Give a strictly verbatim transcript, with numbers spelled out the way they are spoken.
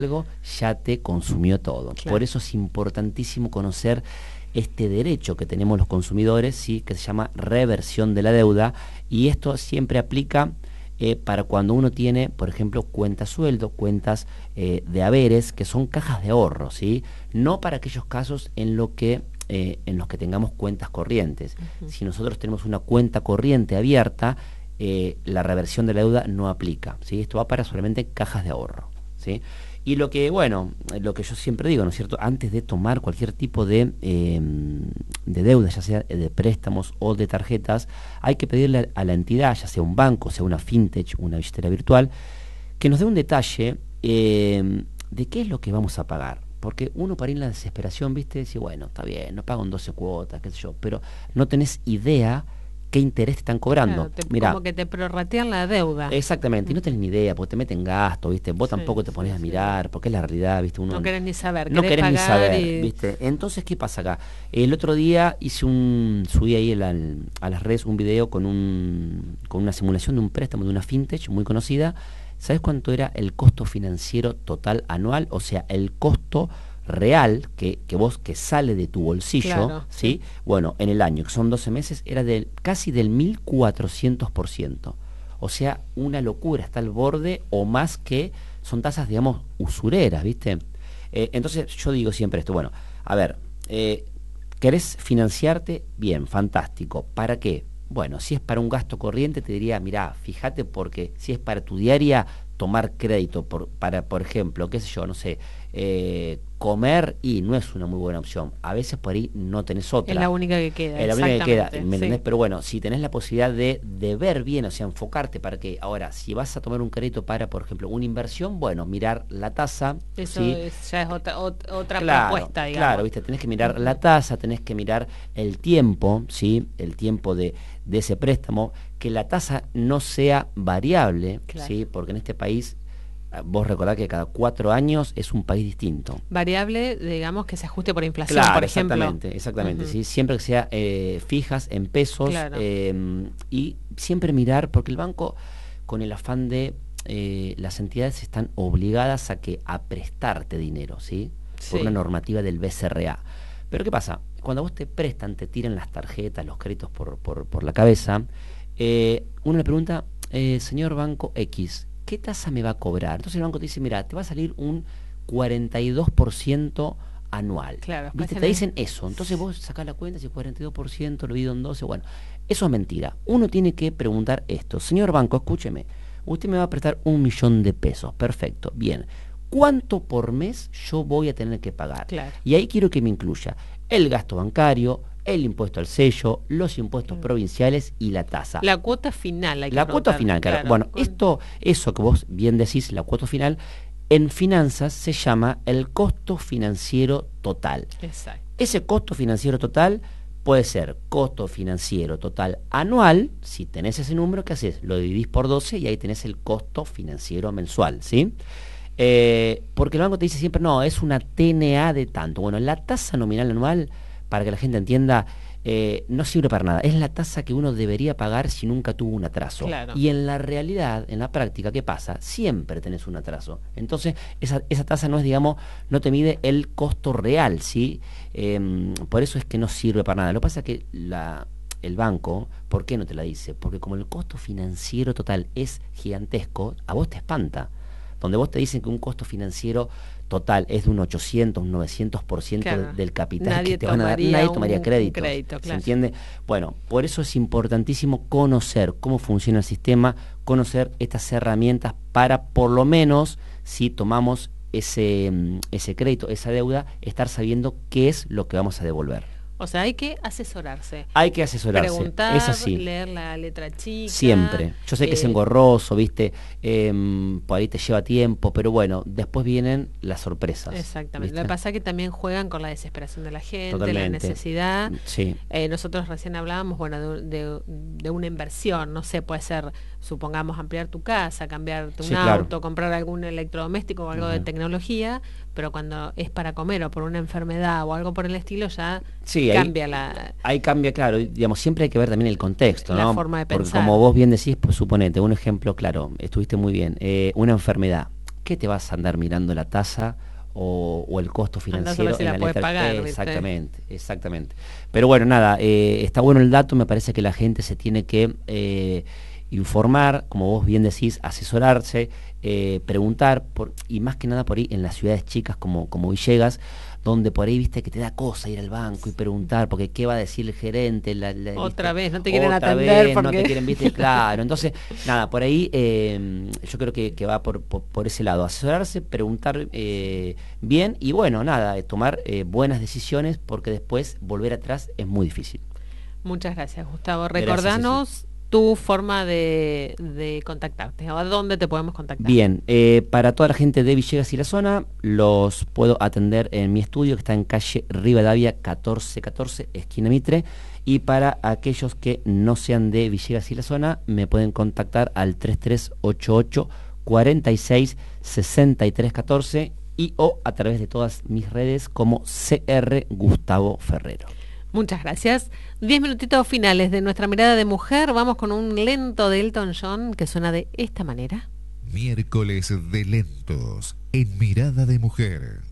algo, ya te consumió todo. Claro. Por eso es importantísimo conocer este derecho que tenemos los consumidores, ¿sí?, que se llama reversión de la deuda, y esto siempre aplica eh, para cuando uno tiene, por ejemplo, cuentas sueldo, cuentas eh, de haberes, que son cajas de ahorro, ¿sí? No para aquellos casos en, lo que, eh, en los que tengamos cuentas corrientes. Uh-huh. Si nosotros tenemos una cuenta corriente abierta, eh, la reversión de la deuda no aplica, ¿sí? Esto va para solamente cajas de ahorro, ¿sí? Y lo que, bueno, lo que yo siempre digo, ¿no es cierto?, antes de tomar cualquier tipo de, eh, de deuda, ya sea de préstamos o de tarjetas, hay que pedirle a la entidad, ya sea un banco, sea una fintech, una billetera virtual, que nos dé un detalle eh, de qué es lo que vamos a pagar. Porque uno, para ir en la desesperación, ¿viste?, dice, bueno, está bien, no pago en doce cuotas, qué sé yo, pero no tenés idea qué interés te están cobrando. Claro, te, Mirá, como que te prorratean la deuda. Exactamente, y no tenés ni idea, porque te meten gasto, ¿viste? Vos Sí, tampoco te pones sí, a mirar, porque es la realidad, ¿viste? Uno no querés ni saber, no querés querés ni saber, y... ¿viste? Entonces, ¿qué pasa acá? El otro día hice un, subí ahí el, al, a las redes un video con un con una simulación de un préstamo de una fintech muy conocida. ¿Sabés cuánto era el costo financiero total anual? O sea, el costo real que, que vos que sale de tu bolsillo, Claro, ¿sí? sí. Bueno, en el año, que son doce meses, era del casi del mil cuatrocientos por ciento. O sea, una locura, está al borde, o más, que son tasas, digamos, usureras, ¿viste? Eh, entonces yo digo siempre esto, bueno, a ver, eh, ¿querés financiarte? Bien, fantástico. ¿Para qué? Bueno, si es para un gasto corriente, te diría, mirá, fíjate, porque si es para tu diaria, tomar crédito por, para, por ejemplo, qué sé yo, no sé, eh, comer, y no es una muy buena opción. A veces por ahí no tenés otra. Es la única que queda. Es la única que queda, ¿me entendés? Sí. Pero bueno, si tenés la posibilidad de, de ver bien, o sea, enfocarte para que, ahora, si vas a tomar un crédito para, por ejemplo, una inversión, bueno, mirar la tasa. Eso ¿sí? es, ya es otra, otra claro, propuesta, digamos. Claro, ¿viste? Tenés que mirar uh-huh. la tasa, tenés que mirar el tiempo, ¿sí? El tiempo de, de ese préstamo, que la tasa no sea variable, claro. ¿sí? Porque en este país, vos recordás que cada cuatro años es un país distinto. Variable, digamos, que se ajuste por inflación, claro, por ejemplo. Exactamente, exactamente. Uh-huh. ¿sí? Siempre que sea eh, fijas en pesos, claro. eh, y siempre mirar, porque el banco, con el afán de, eh, las entidades están obligadas a que a prestarte dinero, ¿sí? Sí. Por una normativa del B C R A. Pero ¿qué pasa? Cuando a vos te prestan, te tiran las tarjetas, los créditos por, por, por la cabeza, eh, uno le pregunta, eh, señor Banco X, ¿qué tasa me va a cobrar? Entonces el banco te dice, mira, te va a salir un cuarenta y dos por ciento anual. Claro, ¿viste? Te dicen eso. Entonces vos sacás la cuenta, si cuarenta y dos por ciento lo divido en doce, bueno, eso es mentira. Uno tiene que preguntar esto. Señor banco, escúcheme, usted me va a prestar un millón de pesos. Perfecto, bien. ¿Cuánto por mes yo voy a tener que pagar? Claro. Y ahí quiero que me incluya el gasto bancario, el impuesto al sello, los impuestos mm. provinciales y la tasa. La cuota final. Hay que la cuota final, claro. claro. Bueno, con... esto, eso que vos bien decís, la cuota final, en finanzas se llama el costo financiero total. Exacto. Ese costo financiero total puede ser costo financiero total anual. Si tenés ese número, ¿qué haces? Lo dividís por doce y ahí tenés el costo financiero mensual, ¿sí? Eh, porque el banco te dice siempre, no, es una T N A de tanto. Bueno, la tasa nominal anual, para que la gente entienda, eh, no sirve para nada. Es la tasa que uno debería pagar si nunca tuvo un atraso. Claro. Y en la realidad, en la práctica, ¿qué pasa? Siempre tenés un atraso. Entonces, esa, esa tasa no es, digamos, no te mide el costo real, ¿sí? Eh, por eso es que no sirve para nada. Lo que pasa es que la... el banco, ¿por qué no te la dice? Porque como el costo financiero total es gigantesco, a vos te espanta. Donde vos te dicen que un costo financiero total es de un ochocientos, un novecientos por ciento claro. del capital nadie que te van a dar, nadie tomaría un, crédito. Un crédito ¿Se claro. entiende? Bueno, por eso es importantísimo conocer cómo funciona el sistema, conocer estas herramientas para, por lo menos, si tomamos ese, ese crédito, esa deuda, estar sabiendo qué es lo que vamos a devolver. O sea, hay que asesorarse. Hay que asesorarse. Preguntar, es así. Leer la letra chica. Siempre. Yo sé eh, que es engorroso, ¿viste? Eh, por ahí te lleva tiempo, pero bueno, después vienen las sorpresas. Exactamente. ¿viste? Lo que pasa es que también juegan con la desesperación de la gente, Totalmente. la necesidad. Sí. Eh, nosotros recién hablábamos, bueno, de, de, de una inversión. No sé, puede ser, supongamos, ampliar tu casa, cambiarte un sí, auto, claro. comprar algún electrodoméstico o algo uh-huh. de tecnología, pero cuando es para comer o por una enfermedad o algo por el estilo, ya sí, cambia ahí, la... Ahí cambia, claro, digamos, siempre hay que ver también el contexto, la ¿no? forma de pensar. Porque como vos bien decís, pues suponete, un ejemplo, claro, estuviste muy bien, eh, una enfermedad. ¿Qué qué te vas a andar mirando la tasa o, o el costo financiero si en la la puedes letra? pagar, Eh, ¿viste? exactamente, exactamente. Pero bueno, nada, eh, está bueno el dato, me parece que la gente se tiene que eh, informar, como vos bien decís, asesorarse, eh, preguntar, por, y más que nada por ahí en las ciudades chicas como, como Villegas, donde por ahí viste que te da cosa ir al banco y preguntar, porque qué va a decir el gerente, la, la, Otra ¿viste? vez, no te quieren Otra atender vez, porque... no te quieren, viste, claro. Entonces, nada, por ahí eh, yo creo que, que va por, por, por ese lado, asesorarse, preguntar eh, bien y bueno, nada, eh, tomar eh, buenas decisiones, porque después volver atrás es muy difícil. Muchas gracias, Gustavo. Gracias, Recordanos Ceci. tu forma de, de contactarte, o a dónde te podemos contactar. Bien, eh, para toda la gente de Villegas y la zona, los puedo atender en mi estudio, que está en calle Rivadavia catorce catorce, esquina Mitre, y para aquellos que no sean de Villegas y la zona, me pueden contactar al tres tres ocho ocho, cuatro seis, seis tres uno cuatro y o a través de todas mis redes como C R Gustavo Ferrero. Muchas gracias. Diez minutitos finales de nuestra mirada de mujer. Vamos con un lento de Elton John que suena de esta manera. Miércoles de lentos en Mirada de Mujer.